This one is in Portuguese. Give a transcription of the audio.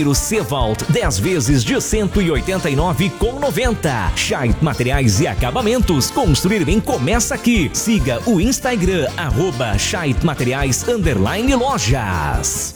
O Cevalt 10 vezes de 189,90. Scheidt Materiais e Acabamentos. Construir bem começa aqui. Siga o Instagram @ScheidtMateriais_lojas.